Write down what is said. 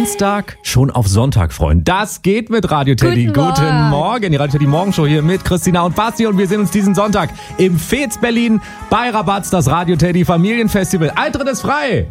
Dienstag schon auf Sonntag freuen. Das geht mit Radio Teddy. Guten Morgen. Die Radio Teddy Morgenshow hier mit Christina und Basti. Und wir sehen uns diesen Sonntag im Fez Berlin bei Rabatz, das Radio Teddy Familienfestival. Eintritt ist frei.